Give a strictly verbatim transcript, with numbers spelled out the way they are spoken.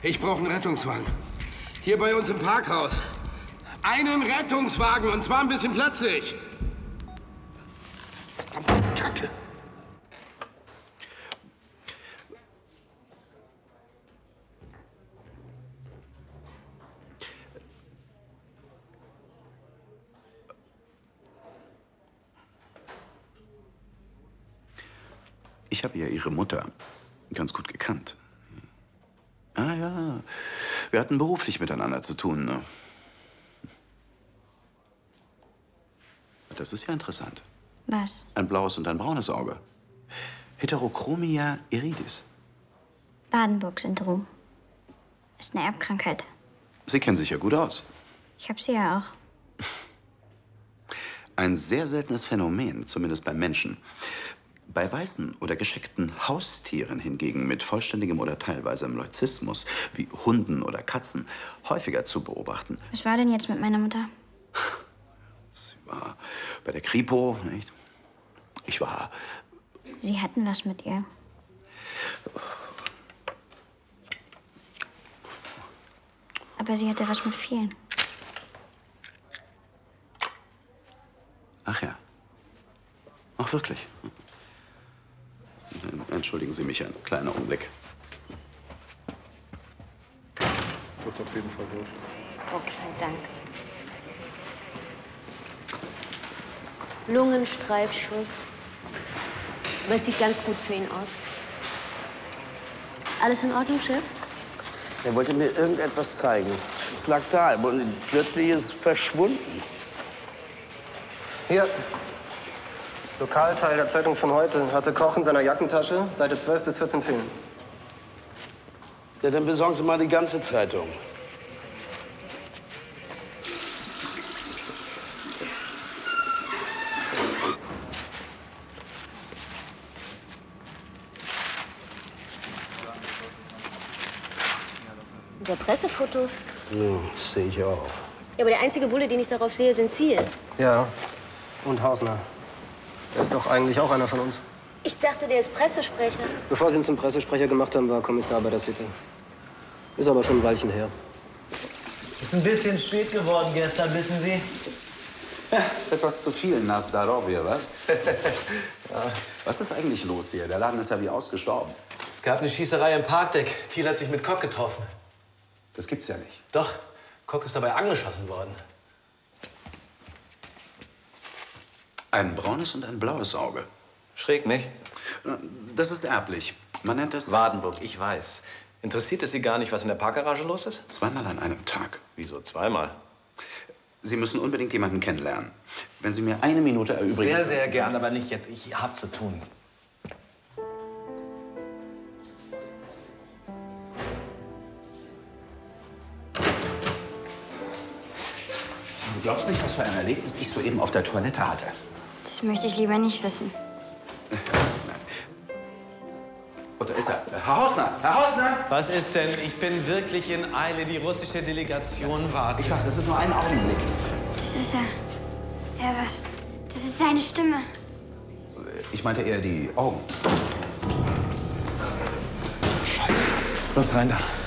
Ich brauche einen Rettungswagen. Hier bei uns im Parkhaus. Einen Rettungswagen, und zwar ein bisschen plötzlich. Verdammte Kacke. Ich habe ja Ihre Mutter ganz gut gekannt. Ah ja, wir hatten beruflich miteinander zu tun, ne? Das ist ja interessant. Was? Ein blaues und ein braunes Auge. Heterochromia iridis. Waardenburg-Syndrom. Ist eine Erbkrankheit. Sie kennen sich ja gut aus. Ich hab sie ja auch. Ein sehr seltenes Phänomen, zumindest beim Menschen. Bei weißen oder gescheckten Haustieren hingegen mit vollständigem oder teilweisem Leuzismus, wie Hunden oder Katzen, häufiger zu beobachten. Was war denn jetzt mit meiner Mutter? Sie war bei der Kripo, nicht? Ich war... Sie hatten was mit ihr. Aber sie hatte was mit vielen. Ach ja. Ach, wirklich? Entschuldigen Sie mich, ein kleiner Augenblick. Wird auf jeden Fall durch. Okay, danke. Lungenstreifschuss. Aber es sieht ganz gut für ihn aus. Alles in Ordnung, Chef? Er wollte mir irgendetwas zeigen. Es lag da und plötzlich ist es verschwunden. Hier. Lokalteil der Zeitung von heute. Hatte Koch in seiner Jackentasche. Seite zwölf bis vierzehn fehlen. Ja, dann besorgen Sie mal die ganze Zeitung. Unser Pressefoto. Ja, das sehe ich auch. Ja, aber der einzige Bulle, den ich darauf sehe, sind Sie. Ja. Und Hausner. Er ist doch eigentlich auch einer von uns. Ich dachte, der ist Pressesprecher. Bevor Sie ihn zum Pressesprecher gemacht haben, war Kommissar bei der City. Ist aber schon ein Weilchen her. Ist ein bisschen spät geworden gestern, wissen Sie? Ja, etwas zu viel Nazdarovje, was? Ja. Was ist eigentlich los hier? Der Laden ist ja wie ausgestorben. Es gab eine Schießerei im Parkdeck. Thiel hat sich mit Koch getroffen. Das gibt's ja nicht. Doch, Koch ist dabei angeschossen worden. Ein braunes und ein blaues Auge. Schräg, nicht? Das ist erblich. Man nennt es Waardenburg, ich weiß. Interessiert es Sie gar nicht, was in der Parkgarage los ist? Zweimal an einem Tag. Wieso zweimal? Sie müssen unbedingt jemanden kennenlernen. Wenn Sie mir eine Minute erübrigen... Sehr, sehr gern, aber nicht jetzt. Ich hab zu tun. Du glaubst nicht, was für ein Erlebnis ich soeben auf der Toilette hatte. Das möchte ich lieber nicht wissen. Und da ist er. Herr Hausner! Herr Hausner! Was ist denn? Ich bin wirklich in Eile. Die russische Delegation wartet. Ich weiß, es ist nur ein Augenblick. Das ist er. Herbert. Das ist seine Stimme. Ich meinte eher die Augen. Scheiße. Los rein da.